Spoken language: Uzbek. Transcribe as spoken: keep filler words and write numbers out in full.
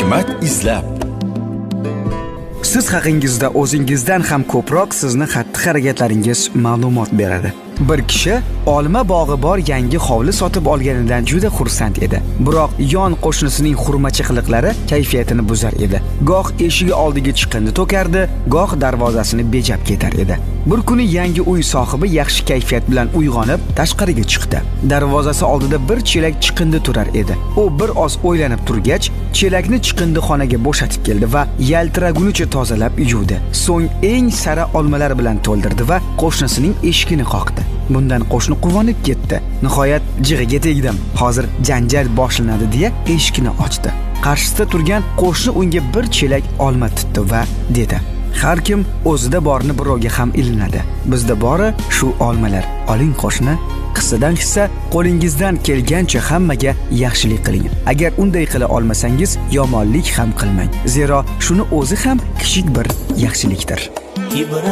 ne'mat izlab. Siz haqingizda o'zingizdan ham ko'proq sizni xatti-harakatlaringiz ma'lumot beradi. Bir kishi olma bog'i bor yangi hovli sotib olganidan juda xursand edi. Biroq yon qo'shnisining xurmachi qiliqlari kayfiyatini buzar edi. Goh eshigi oldiga chiqindi to'kardi, goh darvozasini bejab ketar edi. Bir kuni yangi uy sohibi yaxshi kayfiyat bilan uyg'onib tashqariga chiqdi. Darvozasi oldida bir chelak chiqindi turar edi. U bir oz o'ylanib turgach, chelakni chiqindi xonaga bo'shatib keldi va yaltiragunicha tozalab yuvdi. So'ng eng sara olmalar bilan to'ldirdi va qo'shnisining eshigini qoqdi. Bundan qo'shni quvonib ketdi. Nihoyat jig'iga tegdim. Hozir janjal boshlanadi deya eshikni ochdi. Qarshisida turgan qo'shni unga bir chelak olma tutdi va dedi: "Har kim o'zida borni birovga ham ilinadi. Bizda bori shu olmalar. Oling qo'shni, qissadan hissa qo'lingizdan kelgancha hammaga yaxshilik qiling. Agar unday qila olmasangiz, yomonlik ham qilmang. Zero shuni o'zi ham kichik bir yaxshilikdir."